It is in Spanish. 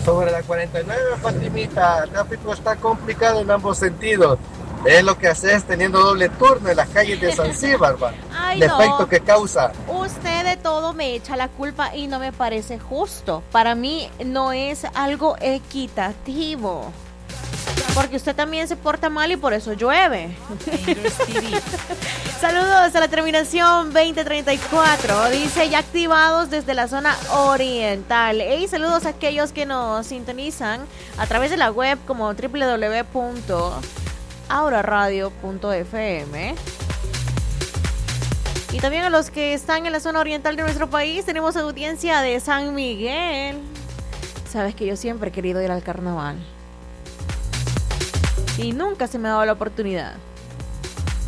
Sobre la 49, Fatimita, el tráfico está complicado en ambos sentidos. Es lo que haces teniendo doble turno en las calles de Zanzíbar, va. Ay, El efecto no. que causa. Usted de todo me echa la culpa y no me parece justo. Para mí no es algo equitativo. Porque usted también se porta mal y por eso llueve. Saludos a la terminación 2034. Dice ya activados desde la zona oriental. Y saludos a aquellos que nos sintonizan a través de la web como www.auraradio.fm. Y también a los que están en la zona oriental de nuestro país. Tenemos audiencia de San Miguel. Sabes que yo siempre he querido ir al carnaval y nunca se me ha dado la oportunidad.